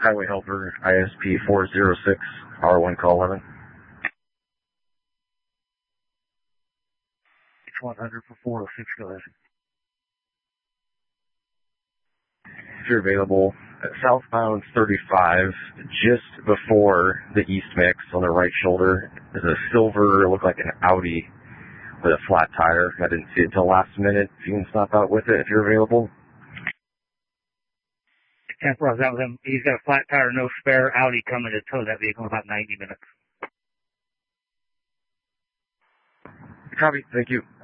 Highway Helper, ISP 406, R1 call 11. 100 for 406, go ahead. If you're available, southbound 35, just before the East Mix on the right shoulder, there's a silver, look like an Audi with a flat tire. I didn't see it till last minute. If you can stop out with it if you're available. 10 for us out with him. He's got a flat tire, no spare. Audi coming to tow that vehicle in about 90 minutes. Copy. Thank you.